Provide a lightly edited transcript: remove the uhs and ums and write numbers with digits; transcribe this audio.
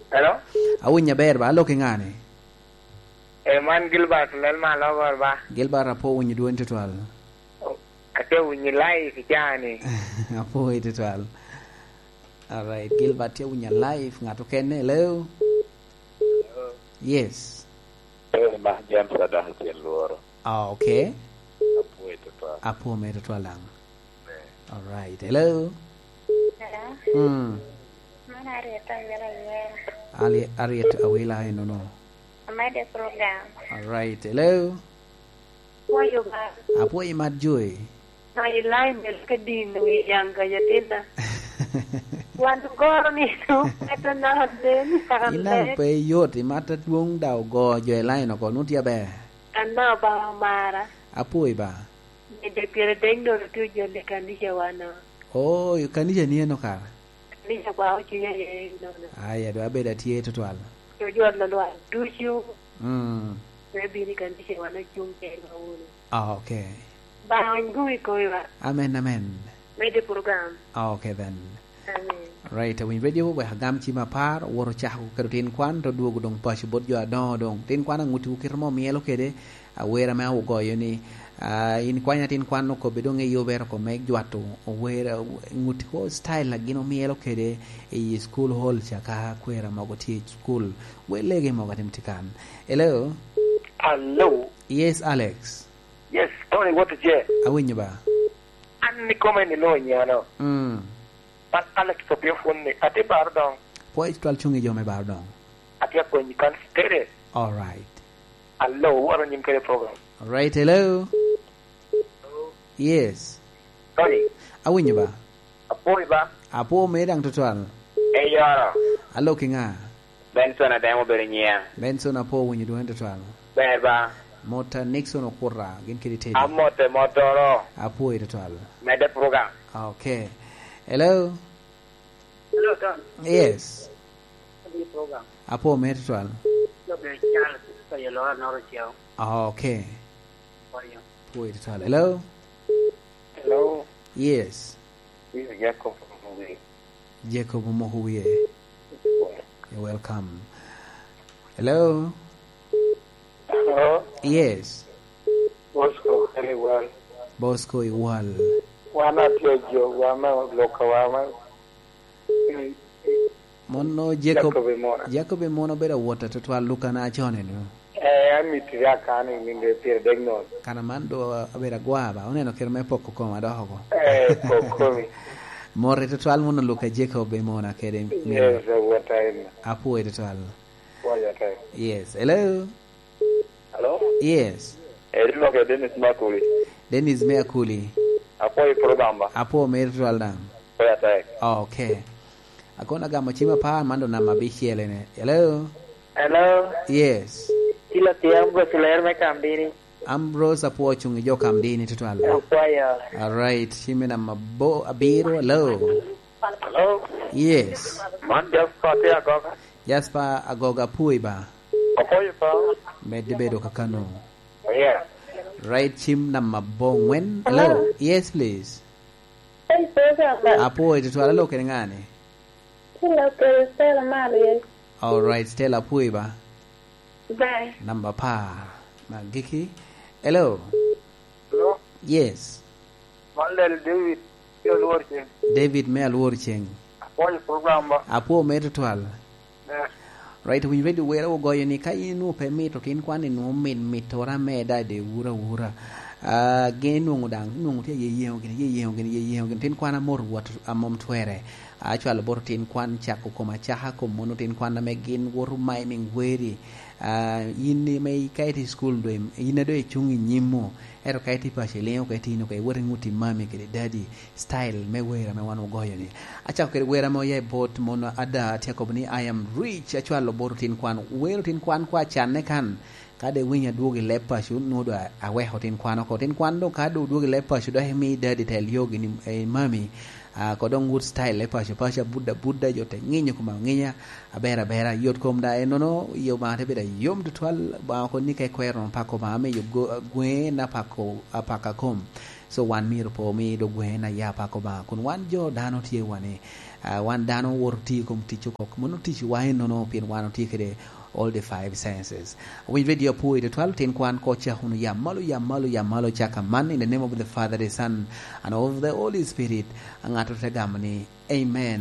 Hello? Awunya ber ba loke ngane. Man Gilbert lel ma logor ba. Gilbert apo wunyi duon tutwal. Ate wunyi live jani. Apo tutwal. Alright, Gilbert ya wunya live ngato kene leo. Yes. Mah James ada hasil luar. Okay. Apo tutwal. Apo me tutwal lang. Alright, hello. Hello. Mana Arieta Wela. Arieta Awila no. Amade program. Alright, hello. What you got? Apo imat joy. No, you line is kadin wi yang kaya tita. Want to go nito? Ito na din. Ilang pe yot imata duong daw go joy line ko nutia be. Ano ba mara? Apo iba. Ide pira dengdo tu jole kanisha wana. Oh, kanisha ni no ka. Kanisha kwa uchiya no. Aya do abeda tie tutwal. Yo yo lo dushu. Maybe ni kanisha wana chungke ngawuno. Okay. Ba ngui ko iba. Amen. Made program. Okay then. Amen. Right, we radio we hagam chi mapar woro chahu karutin kwan to duogo dong pashi bot jo do dong tin kwan ngutu kirmo mielo kede awera ma ugo yoni in kwanya tin kwan no ko bedong e yober ko meg jwatu awera ngutu ko style lagino mielo kede e school hall chaka kwera mago ti school we lege mo gatim tikan. Hello. Hello. Yes, Alex. Yes, Tony, what is it? Awinya ba? Anni come ni lo nyano. But Alex to be phone ni ati bardong. Po itwal chungi jo me bardong. Ati ko ni kan stere. All right. Hello, what on your program? All right, hello. Yes. Tony. Awinya ba? Apo iba. Apo medang tutwal. Yara. Hello kinga. Benson ademo berinya. Benson apo winyi duan tutwal. Beba. Mota Nixon okura gen kirite. Amote motoro. Apo tutwal. Mede program. Okay. Hello. Hello, Don. Yes. The program. Apo me tutwal. Yo be chal so yo lo no rechio. Okay. For you. Po tutwal. Hello. Hello. Yes. This is Jacob from Huye. Jacob Mohuye. You're welcome. Hello. Hello. Yes. Bosco very well. Bosco Iwal. Wana piojo wama loka wama. Mono Jacob Mono beda water tutwal luka na chone no. Amiti yaka ani ninge pire degno. Kana mando abera guaba uneno kirme poko koma dogo. Pokomi. More tutwal mono luka Jacob Mona kede. Yes, what I Apo tutwal. What you say? Yes. Hello. Hello? Yes. Look at Dennis Makuli. Dennis Meakuli. Apo program ba. Apo mertual dang. What you say? Okay. Akona gamo chima pa mando na mabishiele ne. Hello. Hello. Yes. Sila tiambo siler me kambini. Ambrose apo chungi jo kamdini tutwal. Kwaya. All right. Shime na mabo abiru. Hello. Hello. Yes. Man just pate agoga. Jasper agoga puiba. Apo pa. Medebedo kakano. Yeah. Right chim na mabongwen. Hello. Yes please. Hey, program. Apo tutwala lo kenengane. Hello, Stella Maria. All right. Stella puiba. Bye. Number pa. Magiki. Hello. Hello. Yes. Mandel David. Yo working. David Mel Worching. Apo program ba. Apo mertual. Yeah. Right, we ready where we go ni kai no permit kin kwani no min mitora me da de wura gen no ngudang no te ye ngin tin kwana mor wat amom twere actual bor tin kwan chako koma chaha ko mono tin kwana me gin wor mining weri yinni me kaiti school do yinna do chungi nyimo ero kaiti pa shele ko kaiti no kai wori nguti mami ke daddy style me wera me wano goyo ni acha ko wera mo ye bot mono ada te ko ni I am rich actual bor tin kwan wero tin kwan kwa channe kan kade winya duogi lepa shu no do awe hotin kwan ko tin kwan do kadu duogi lepa shu do mi daddy tel yogi ni mami ko don good style lepa shu pasha budda jote nginyo kuma nginya abera yot kom da enono yo ma te beda yom to twal ba ko ni ke kwero pa ko ma me yo gwe na pa ko apaka kom so wan mir po mi do gwe na ya pa ko ba kun wan jo dano tie wane wan dano wor ti kom ticho kok mono ticho wain no pin wan ti kede all the five senses. We video poet 12 10 kwan kocha hunu yamalo chaka man in the name of the Father, the Son, and of the Holy Spirit. Angato tagamani. Amen.